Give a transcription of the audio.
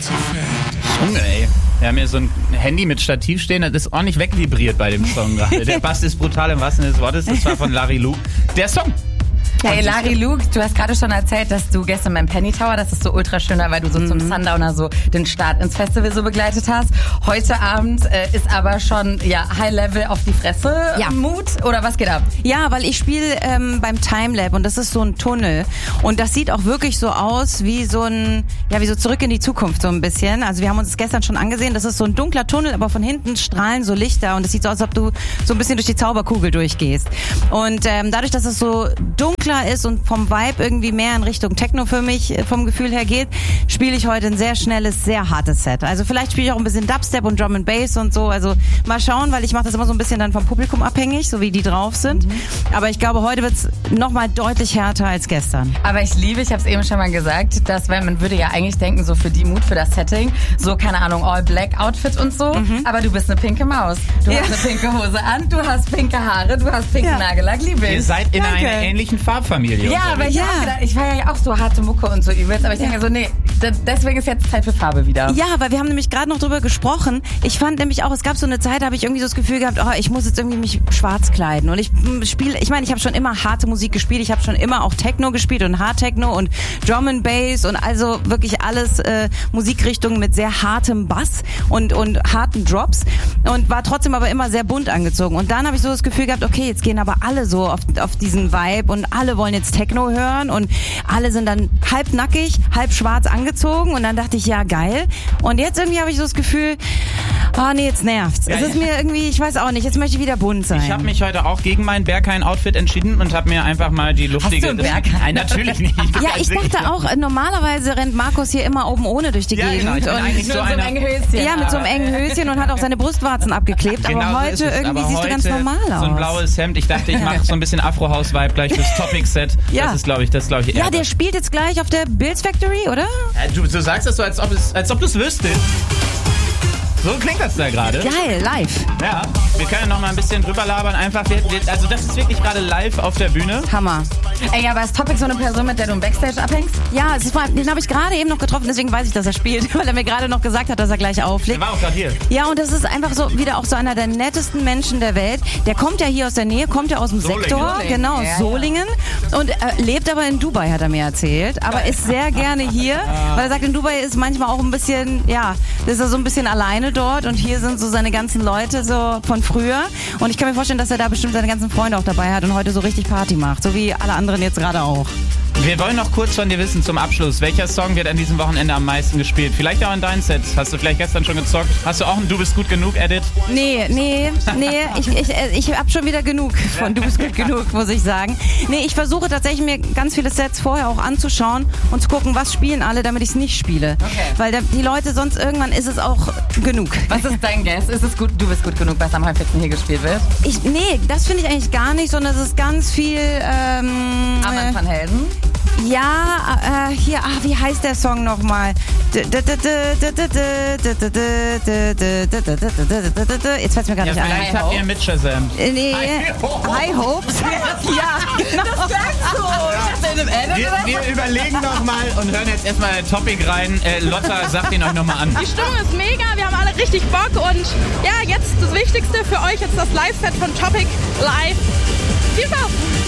zu fett. Junge, ey. Wir haben hier so ein Handy mit Stativ stehen, das ist ordentlich wegvibriert bei dem Song gerade. Der Bass ist brutal im wahrsten Sinne des Wortes. Das war von Larry Luke. Der Song. Hey, Larry Luke, du hast gerade schon erzählt, dass du gestern beim Penny Tower, das ist so ultra schön, weil du so zum Sundowner so den Start ins Festival so begleitet hast. Heute Abend ist aber schon High Level auf die Fresse Mut oder was geht ab? Ja, weil ich spiele beim Timelab und das ist so ein Tunnel und das sieht auch wirklich so aus wie so ein, wie so zurück in die Zukunft so ein bisschen. Also wir haben uns das gestern schon angesehen, das ist so ein dunkler Tunnel, aber von hinten strahlen so Lichter und es sieht so aus, als ob du so ein bisschen durch die Zauberkugel durchgehst. Und dadurch, dass es so dunkler ist und vom Vibe irgendwie mehr in Richtung Techno für mich vom Gefühl her geht, spiele ich heute ein sehr schnelles, sehr hartes Set. Also vielleicht spiele ich auch ein bisschen Dubstep und Drum and Bass und so. Also mal schauen, weil ich mache das immer so ein bisschen dann vom Publikum abhängig, so wie die drauf sind. Aber ich glaube, heute wird's nochmal deutlich härter als gestern. Aber ich habe es eben schon mal gesagt, dass, weil man würde ja eigentlich denken, so für die Mut, für das Setting, so keine Ahnung, All-Black-Outfit und so, aber du bist eine pinke Maus. Du hast eine pinke Hose an, du hast pinke Haare, du hast pinken Nagellack, liebe ich. Ihr seid in einer ähnlichen Farbfamilie. Ja, aber ich war ja auch so harte Mucke und so übelst, aber ich denke so, nee, deswegen ist jetzt Zeit für Farbe wieder. Ja, weil wir haben nämlich gerade noch drüber gesprochen. Ich fand nämlich auch, es gab so eine Zeit, da habe ich irgendwie so das Gefühl gehabt, ich muss jetzt irgendwie mich schwarz kleiden. Und ich habe schon immer harte Musik gespielt, ich habe schon immer auch Techno gespielt und Hard-Techno und Drum and Bass und also wirklich alles Musikrichtungen mit sehr hartem Bass und harten Drops und war trotzdem aber immer sehr bunt angezogen. Und dann habe ich so das Gefühl gehabt, okay, jetzt gehen aber alle so auf diesen Vibe und alle wollen jetzt Techno hören und alle sind dann halb nackig, halb schwarz angezogen und dann dachte ich, ja geil. Und jetzt irgendwie habe ich so das Gefühl, jetzt nervt's. Es ist mir irgendwie, ich weiß auch nicht, jetzt möchte ich wieder bunt sein. Ich habe mich heute auch gegen mein Berghain-Outfit entschieden und habe mir einfach mal die lustige... Hast du ein Berghain? Nein, natürlich nicht. Ich dachte auch, normalerweise rennt Markus hier immer oben ohne durch die Gegend. Genau, ich bin eigentlich mit so einem engen Höschen. Ja, mit so einem engen Höschen und hat auch seine Brustwarzen abgeklebt. Genau aber heute irgendwie siehst du ganz normal aus. So ein blaues Hemd. Ich dachte, ich mache so ein bisschen Afro-House-Vibe gleich fürs Topic-Set. Ja. Das ist, glaube ich, eher. Ja, der spielt jetzt gleich auf der Bills Factory, oder? Du sagst das so, als ob du es wüsstest. So klingt das da gerade. Geil, live. Ja, wir können ja noch mal ein bisschen drüber labern. Einfach, also das ist wirklich gerade live auf der Bühne. Hammer. Ey, aber ist Topic so eine Person, mit der du im Backstage abhängst? Ja, den habe ich gerade eben noch getroffen, deswegen weiß ich, dass er spielt, weil er mir gerade noch gesagt hat, dass er gleich auflegt. Der war auch gerade hier. Ja, und das ist einfach so wieder auch so einer der nettesten Menschen der Welt. Der kommt ja hier aus der Nähe, kommt ja aus dem Sektor, genau, aus Solingen und lebt aber in Dubai, hat er mir erzählt, aber ist sehr gerne hier, weil er sagt, in Dubai ist manchmal auch ein bisschen, ist er so ein bisschen alleine dort und hier sind so seine ganzen Leute so von früher und ich kann mir vorstellen, dass er da bestimmt seine ganzen Freunde auch dabei hat und heute so richtig Party macht, so wie alle anderen jetzt gerade auch. Wir wollen noch kurz von dir wissen zum Abschluss, welcher Song wird an diesem Wochenende am meisten gespielt? Vielleicht auch in deinen Sets. Hast du vielleicht gestern schon gezockt? Hast du auch ein Du bist gut genug Edit? Nee, ich hab schon wieder genug von Du bist gut genug, muss ich sagen. Nee, ich versuche tatsächlich mir ganz viele Sets vorher auch anzuschauen und zu gucken, was spielen alle, damit ich es nicht spiele. Okay. Weil die Leute, sonst irgendwann ist es auch genug. Was ist dein Guess? Ist es gut, Du bist gut genug, was am häufigsten hier gespielt wird? Nee, das finde ich eigentlich gar nicht, sondern es ist ganz viel... Armband von Helden? Ja, hier, wie heißt der Song nochmal? Jetzt fällt's mir gar nicht ein. Vielleicht habt ihr mit Shazam. Nee, High Hopes. Ja, genau. Das sagst du! Wir überlegen nochmal und hören jetzt erstmal Topic rein. Lotta, sagt ihn euch nochmal an. Die Stimmung ist mega, wir haben alle richtig Bock und ja, jetzt das Wichtigste für euch, jetzt das Live-Set von Topic live. Viel Spaß!